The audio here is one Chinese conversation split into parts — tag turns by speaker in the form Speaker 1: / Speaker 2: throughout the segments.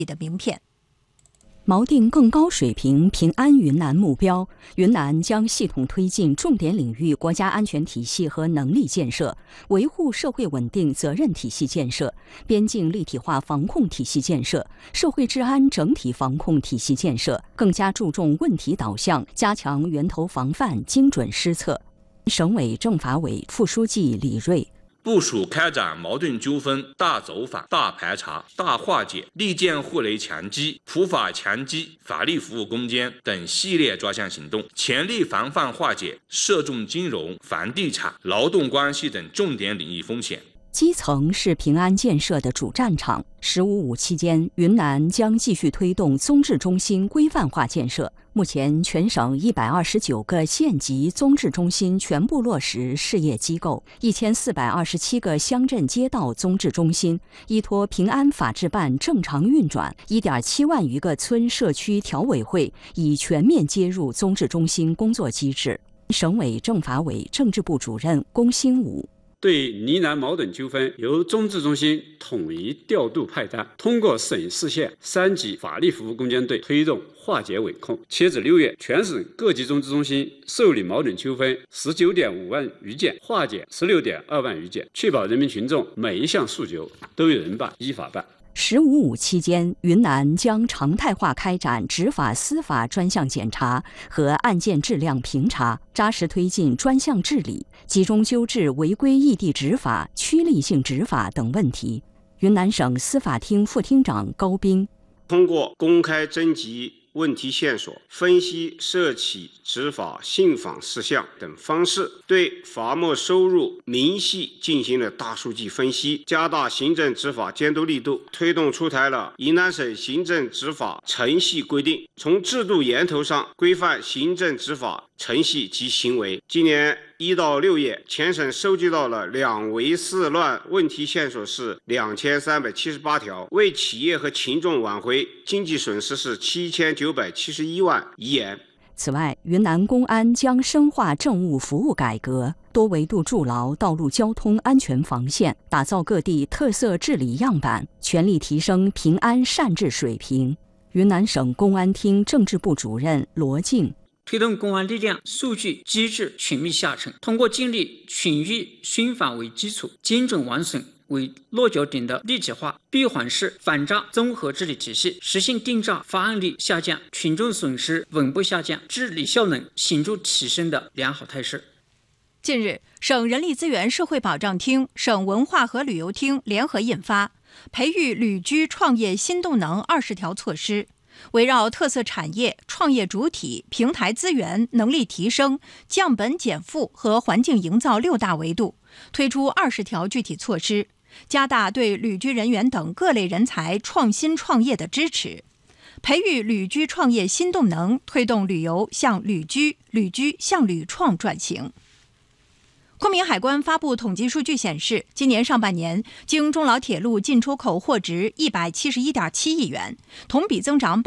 Speaker 1: 的名片。
Speaker 2: 锚定更高水平平安云南目标，云南将系统推进重点领域国家安全体系和能力建设，维护社会稳定责任体系建设，边境立体化防控体系建设，社会治安整体防控体系建设，更加注重问题导向，加强源头防范，精准施策。省委政法委副书记李锐
Speaker 3: 部署开展矛盾纠纷大走访、大排查、大化解、利剑互雷强击、普法强击、法律服务攻坚等系列专项行动，全力防范化解涉重金融、房地产、劳动关系等重点领域风险。
Speaker 2: 基层是平安建设的主战场。“15+5”期间，云南将继续推动综治中心规范化建设。目前，全省129个县级综治中心全部落实事业机构，1427个乡镇街道综治中心依托平安法治办正常运转，1.7万余个村社区条委会已全面接入综治中心工作机制。省委政法委政治部主任龚新武
Speaker 4: 对呢喃矛盾纠纷，由综治中心统一调度派单，通过省市县3级法律服务攻坚队推动化解稳控。截至6月，全省各级综治中心受理矛盾纠纷19.5万余件，化解16.2万余件，确保人民群众每一项诉求都有人办、依法办。
Speaker 2: “15+5”期间，云南将常态化开展执法司法专项检查和案件质量评查，扎实推进专项治理，集中纠治违规异地执法、趋利性执法等问题。云南省司法厅副厅长高斌
Speaker 5: 通过公开征集问题线索、分析涉起执法信访事项等方式，对罚没收入明细进行了大数据分析，加大行政执法监督力度，推动出台了云南省行政执法程序规定，从制度源头上规范行政执法程序及行为。今年1到6月，全省收集到了2违4乱问题线索是2378条，为企业和群众挽回经济损失是7971万余元。
Speaker 2: 此外，云南公安将深化政务服务改革，多维度筑牢道路交通安全防线，打造各地特色治理样板，全力提升平安善治水平。云南省公安厅政治部主任罗静
Speaker 6: 推动公安力量数据机制全面下沉，通过建立群域宣访为基础、精准完损为落脚点的立体化闭环式反诈综合治理体系，实现定诈发案率下降、群众损失稳步下降、治理效能显著提升的良好态势。
Speaker 1: 近日，省人力资源社会保障厅、省文化和旅游厅联合印发《培育旅居创业新动能20条措施》，围绕特色产业、创业主体、平台资源、能力提升、降本减负和环境营造6大维度，推出20条具体措施，加大对旅居人员等各类人才创新创业的支持，培育旅居创业新动能，推动旅游向旅居、旅居向旅创转型。昆明海关发布统计数据显示，今年上半年经中老铁路进出口货值171.7亿元，同比增长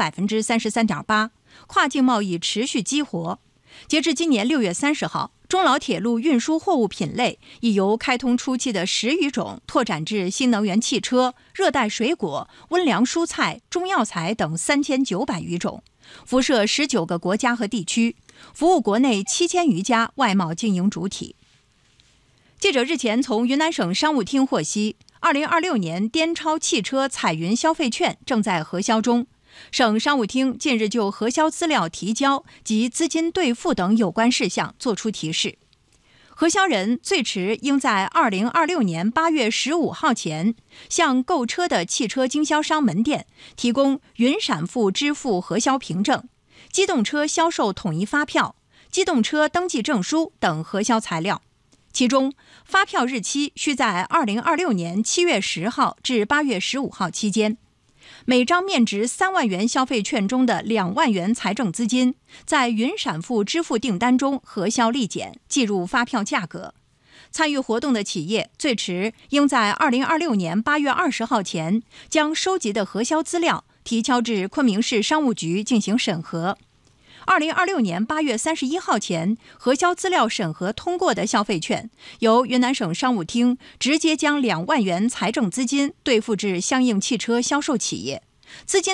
Speaker 1: 33.8%，跨境贸易持续激活。截至今年6月30号，中老铁路运输货物品类已由开通初期的10余种拓展至新能源汽车、热带水果、温凉蔬菜、中药材等3900余种，辐射19个国家和地区，服务国内7000余家外贸经营主体。记者日前从云南省商务厅获悉，2026年滇超汽车彩云消费券正在核销中。省商务厅近日就核销资料提交及资金兑付等有关事项作出提示。核销人最迟应在2026年8月15号前，向购车的汽车经销商门店提供云闪付支付核销凭证、机动车销售统一发票、机动车登记证书等核销材料。其中，发票日期需在2026年7月10号至8月15号期间。每张面值3万元消费券中的2万元财政资金，在云闪付支付订单中核销立减，计入发票价格。参与活动的企业最迟应在2026年8月20号前，将收集的核销资料提交至昆明市商务局进行审核。2026年8月31号前核销资料审核通过的消费券，由云南省商务厅直接将2万元财政资金兑付至相应汽车销售企业， 资金